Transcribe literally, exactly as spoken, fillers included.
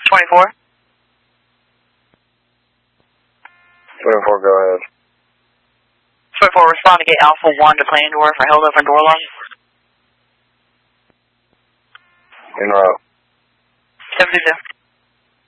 twenty-four. twenty-four, go ahead. twenty-four, respond to gate Alpha one to plane door for held open door lock. En route. seventy-two.